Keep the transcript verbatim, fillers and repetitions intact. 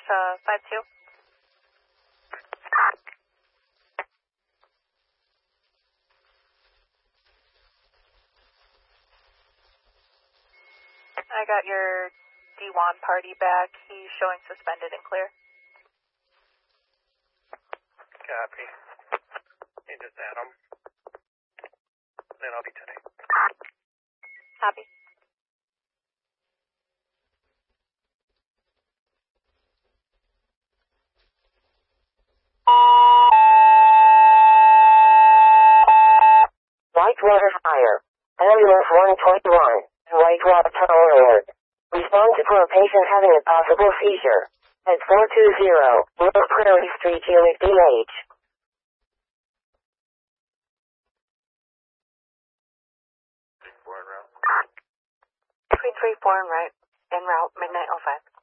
uh, five two. I got your D one party back. He's showing suspended and clear. Copy. You just add them. Then I'll be today. Copy. Whitewater Fire. Ambulance one twenty-one. Whitewater Tower Alert. Responsive for a patient having a possible seizure. At four two zero, North Prairie Street, Unit D H. three three four en route. En route, midnight oh five.